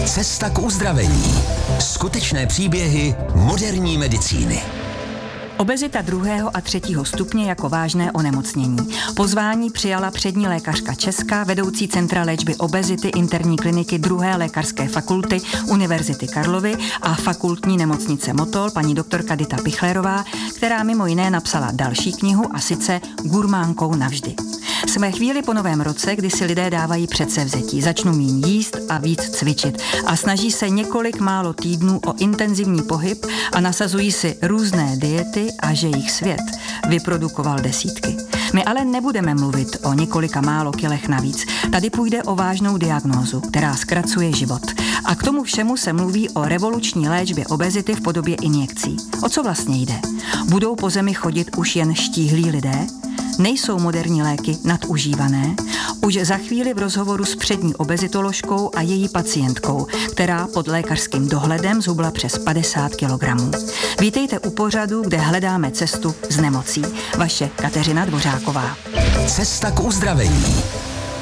Cesta k uzdravení. Skutečné příběhy moderní medicíny. Obezita 2. a 3. stupně jako vážné onemocnění. Pozvání přijala přední lékařka Česka, vedoucí Centra léčby obezity interní kliniky 2. lékařské fakulty Univerzity Karlovy a fakultní nemocnice Motol, paní doktorka Dita Pichlerová, která mimo jiné napsala další knihu, a sice Gurmánkou navždy. Jsme chvíli po novém roce, kdy si lidé dávají předsevzetí, začnou míň jíst a víc cvičit a snaží se několik málo týdnů o intenzivní pohyb a nasazují si různé diety, a že jich svět vyprodukoval desítky. My ale nebudeme mluvit o několika málo kilech navíc. Tady půjde o vážnou diagnózu, která zkracuje život. A k tomu všemu se mluví o revoluční léčbě obezity v podobě injekcí. O co vlastně jde? Budou po zemi chodit už jen štíhlí lidé? Nejsou moderní léky nadužívané? Už za chvíli v rozhovoru s přední obezitoložkou a její pacientkou, která pod lékařským dohledem zhubla přes 50 kilogramů. Vítejte u pořadu, kde hledáme cestu z nemocí. Vaše Kateřina Dvořáková. Cesta k uzdravení.